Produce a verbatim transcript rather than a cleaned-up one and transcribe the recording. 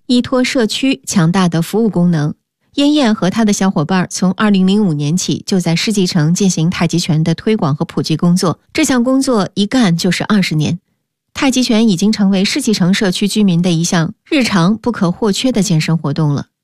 依托社区强大的服务功能，燕燕和她的小伙伴从二零零五年起就在世纪城进行太极拳的推广和普及工作，这项工作一干就是二十年。太极拳已经成为世纪城社区居民的一项日常不可或缺的健身活动了。